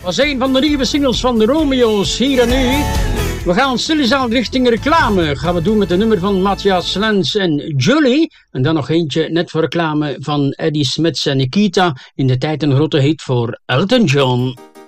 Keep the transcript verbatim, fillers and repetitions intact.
Dat is een van de nieuwe singles van de Romeo's, hier en nu. We gaan stilizaan richting reclame. Gaan we doen met een nummer van Matthias Lens en Julie. En dan nog eentje net voor reclame van Eddie Smits en Nikita. In de tijd een grote hit voor Elton John.